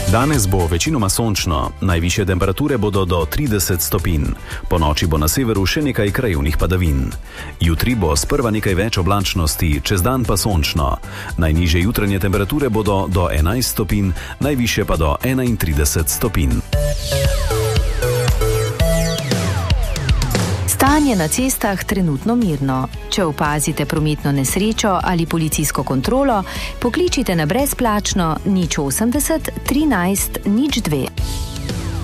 Danes bo večinoma sončno, najvišje temperature bodo do 30 stopinj. Po noči bo na severu še nekaj krajevnih padavin. Jutri bo sprva nekaj več oblačnosti, čez dan pa sončno. Najnižje jutranje temperature bodo do 11 stopinj, najvišje pa do 31 stopinj. Stanje na cestah trenutno mirno. Če opazite prometno nesrečo ali policijsko kontrolo, pokličite na brezplačno 080 13 02.